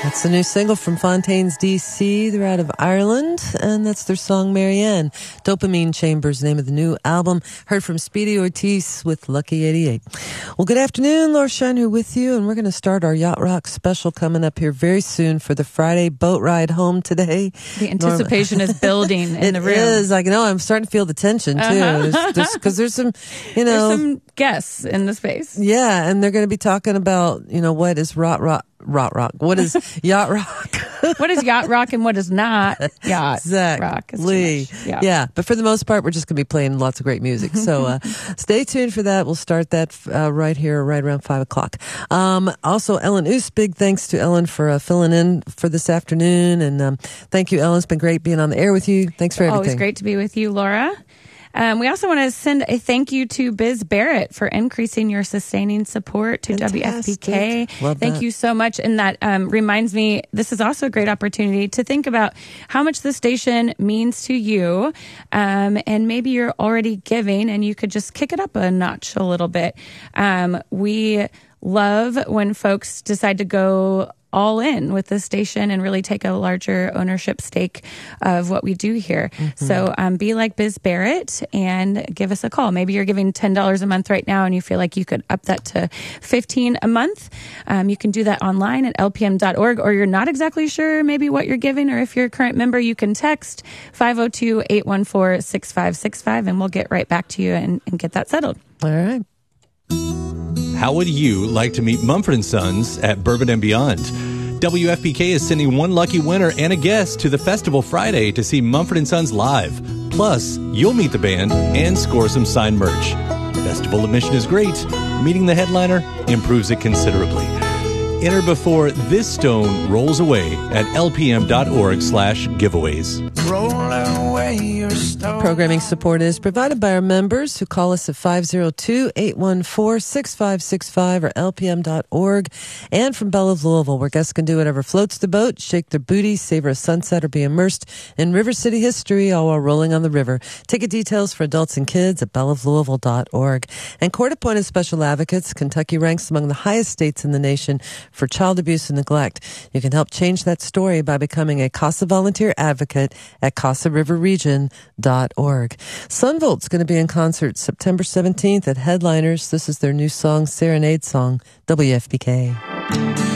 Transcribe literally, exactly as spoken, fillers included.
That's the new single from Fontaines, D C. They're out of Ireland, and that's their song, Marianne. Dopamine Chambers, name of the new album. Heard from Speedy Ortiz with Lucky eighty-eight. Well, good afternoon. Laura Shine here with you, and we're going to start our Yacht Rock special coming up here very soon for the Friday boat ride home today. The anticipation Norma. is building in it the room. It is. I know. I'm starting to feel the tension, too. Uh-huh. Because there's, there's some, you know. There's some guests in the space. Yeah, and they're going to be talking about, you know, what is rot rock. Rot rock. What is yacht rock? What is yacht rock and what is not yacht exactly. rock? Lee. Yeah. yeah, but for the most part, we're just going to be playing lots of great music. So uh, stay tuned for that. We'll start that uh, right here, right around five o'clock. Um, also, Ellen Oos, big thanks to Ellen for uh, filling in for this afternoon. And um, thank you, Ellen. It's been great being on the air with you. Thanks for everything. Always great to be with you, Laura. Um, we also want to send a thank you to Biz Barrett for increasing your sustaining support to Fantastic. W F P K. Love Thank that. you so much. And that um, reminds me, this is also a great opportunity to think about how much the station means to you. Um, and maybe you're already giving and you could just kick it up a notch a little bit. Um, we love when folks decide to go all in with the station and really take a larger ownership stake of what we do here. Mm-hmm. So um, be like Biz Barrett and give us a call. Maybe you're giving ten dollars a month right now and you feel like you could up that to fifteen dollars a month. Um, you can do that online at L P M dot org, or you're not exactly sure maybe what you're giving, or if you're a current member, you can text five oh two, eight one four, six five six five and we'll get right back to you and, and get that settled. All right. How would you like to meet Mumford and Sons at Bourbon and Beyond? W F P K is sending one lucky winner and a guest to the festival Friday to see Mumford and Sons live. Plus, you'll meet the band and score some signed merch. Festival admission is great. Meeting the headliner improves it considerably. Enter before this stone rolls away at lpm.org slash giveaways. Roll away your stone. Programming support is provided by our members who call us at five oh two, eight one four, six five six five or L P M dot org, and from Belle of Louisville, where guests can do whatever floats the boat, shake their booty, savor a sunset, or be immersed in River City history all while rolling on the river. Ticket details for adults and kids at belle of louisville dot org. And court-appointed special advocates, Kentucky ranks among the highest states in the nation for child abuse and neglect. You can help change that story by becoming a CASA volunteer advocate at casa river region dot org. Sunvolt's going to be in concert September seventeenth at Headliners. This is their new song, Serenade Song, W F P K.